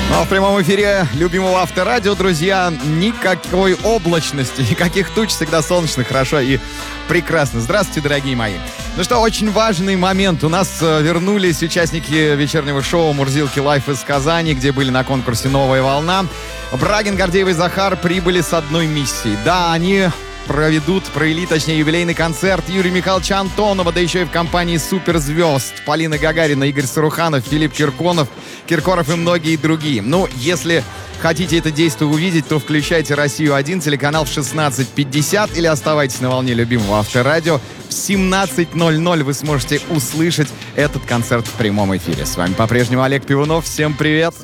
Ну а в прямом эфире любимого Авторадио, друзья, никакой облачности, никаких туч, всегда солнечно, хорошо и прекрасно. Здравствуйте, дорогие мои. Ну что, очень важный момент. У нас вернулись участники вечернего шоу «Мурзилки Лайф» из Казани, где были на конкурсе «Новая волна». Брагин, Гордеев и Захар прибыли с одной миссией. Да, они провели юбилейный концерт Юрия Михайловича Антонова, да еще и в компании суперзвезд Полины Гагарина, Игорь Саруханов, Филипп Киркоров и многие другие. Ну, если хотите это действие увидеть, то включайте «Россию-1», телеканал в 16:50 или оставайтесь на волне любимого Авторадио. В 17:00 вы сможете услышать этот концерт в прямом эфире. С вами по-прежнему Олег Пивунов. Всем привет!